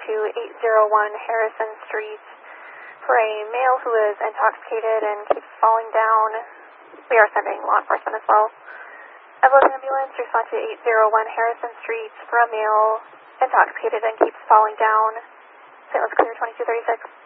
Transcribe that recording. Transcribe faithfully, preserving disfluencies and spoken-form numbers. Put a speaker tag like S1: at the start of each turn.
S1: twenty-two eight oh one Harrison Street for a male who is intoxicated and keeps falling down. We are sending law enforcement as well. Evoke ambulance, respond to eight oh one Harrison Street for a male intoxicated and keeps falling down. Saint Louis Clear twenty-two thirty-six.